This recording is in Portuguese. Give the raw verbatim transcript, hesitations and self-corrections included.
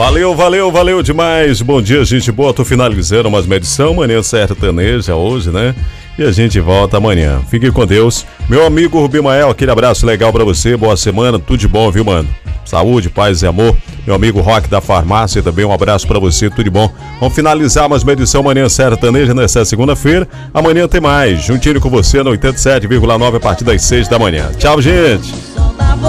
Valeu, valeu, valeu demais. Bom dia, gente boa. Tô finalizando mais uma edição. Manhã sertaneja hoje, né? E a gente volta amanhã. Fique com Deus. Meu amigo Rubimael, aquele abraço legal pra você. Boa semana, tudo de bom, viu, mano? Saúde, paz e amor. Meu amigo Rock da Farmácia também, um abraço pra você, tudo de bom. Vamos finalizar mais uma edição Manhã Sertaneja nessa segunda-feira. Amanhã tem mais, juntinho com você no oitenta e sete vírgula nove a partir das seis da manhã. Tchau, gente!